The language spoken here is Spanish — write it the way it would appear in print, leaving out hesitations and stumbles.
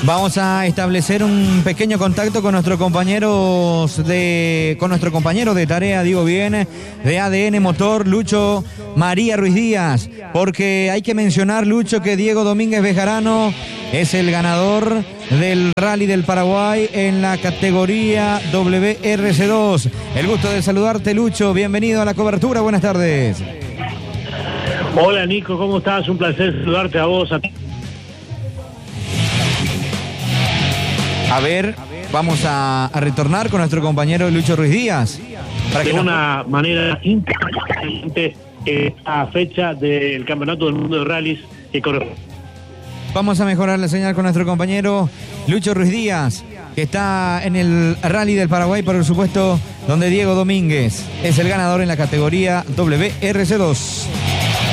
Vamos a establecer un pequeño contacto con nuestro compañero de tarea, digo bien, de ADN Motor, Lucho María Ruiz Díaz, porque hay que mencionar, Lucho, que Diego Domínguez Bejarano es el ganador del Rally del Paraguay en la categoría WRC2. El gusto de saludarte, Lucho, bienvenido a la cobertura, buenas tardes. Hola Nico, ¿cómo estás? Un placer saludarte a vos. A ver, vamos a retornar con nuestro compañero Lucho Ruiz Díaz. Para que de una manera importante esta fecha del Campeonato del Mundo de Rallys que corresponde. Vamos a mejorar la señal con nuestro compañero Lucho Ruiz Díaz, que está en el Rally del Paraguay, por supuesto, donde Diego Domínguez es el ganador en la categoría WRC2.